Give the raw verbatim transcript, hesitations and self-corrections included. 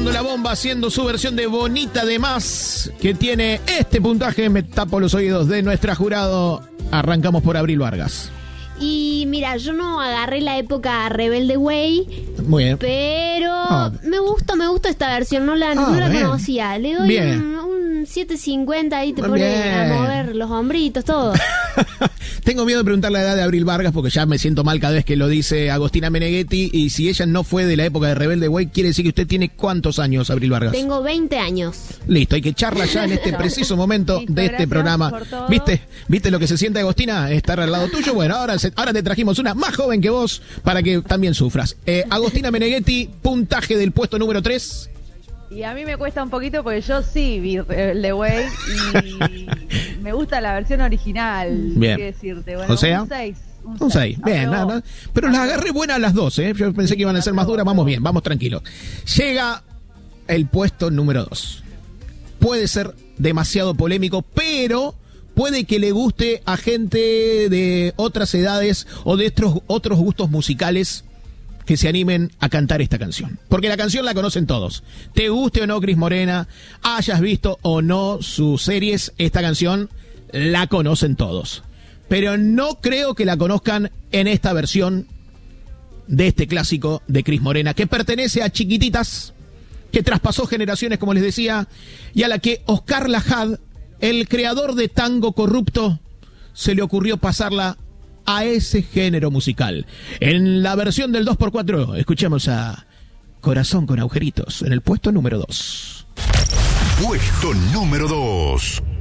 sonando La Bomba haciendo su versión de Bonita de Más, que tiene este puntaje. Me tapo los oídos de nuestra jurado. Arrancamos por Abril Vargas. Y mira, yo no agarré la época Rebelde Way. Muy bien. Pero ah. me gusta, me gusta esta versión. No la, ah, no la conocía. Le doy bien. un, un siete cincuenta. Ahí te bien. pone a mover los hombritos, todo. Tengo miedo de preguntar la edad de Abril Vargas porque ya me siento mal cada vez que lo dice Agostina Meneghetti. Y si ella no fue de la época de Rebelde Way, quiere decir que usted tiene ¿cuántos años, Abril Vargas? Tengo veinte años. Listo, hay que echarla ya en este preciso momento Listo, de este programa. ¿Viste? ¿Viste lo que se siente, Agostina? Estar al lado tuyo. Bueno, ahora, se, ahora te trajimos una más joven que vos para que también sufras. Eh, Agostina Meneghetti, puntaje del puesto número tres. Y a mí me cuesta un poquito porque yo sí vi The Way y me gusta la versión original. Bien. ¿Qué decirte? Bueno, o sea, un seis. Un seis. Bien, nada, nada. Pero las agarré buenas las dos, ¿eh? Yo pensé que iban a ser más duras. Vamos bien, vamos tranquilos. Llega el puesto número dos. Puede ser demasiado polémico, pero puede que le guste a gente de otras edades o de otros, otros gustos musicales que se animen a cantar esta canción. Porque la canción la conocen todos. Te guste o no Cris Morena, hayas visto o no sus series, esta canción la conocen todos. Pero no creo que la conozcan en esta versión de este clásico de Cris Morena, que pertenece a Chiquititas, que traspasó generaciones, como les decía, y a la que Oscar Lajad, el creador de Tango Corrupto, se le ocurrió pasarla a ese género musical. En la versión del dos por cuatro, escuchemos a Corazón con Agujeritos, en el puesto número dos. Puesto número dos.